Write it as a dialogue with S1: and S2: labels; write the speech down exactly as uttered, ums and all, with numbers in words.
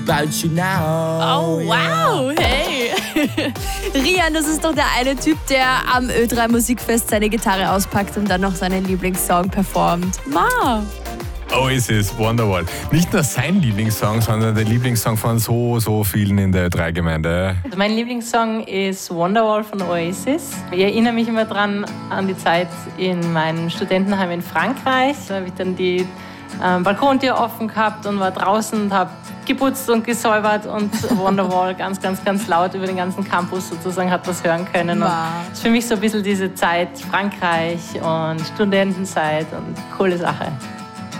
S1: about you now.
S2: Oh, wow, hey. Rian, das ist doch der eine Typ, der am Ö drei Musikfest seine Gitarre auspackt und dann noch seinen Lieblingssong performt. Ma.
S3: Oasis, Wonderwall. Nicht nur sein Lieblingssong, sondern der Lieblingssong von so, so vielen in der Ö drei Gemeinde.
S4: Also mein Lieblingssong ist Wonderwall von Oasis. Ich erinnere mich immer dran an die Zeit in meinem Studentenheim in Frankreich. Da habe ich dann die ähm, Balkontür offen gehabt und war draußen und habe geputzt und gesäubert und Wonderwall ganz, ganz, ganz laut über den ganzen Campus sozusagen hat das hören können. Und das ist für mich so ein bisschen diese Zeit Frankreich und Studentenzeit und coole Sache.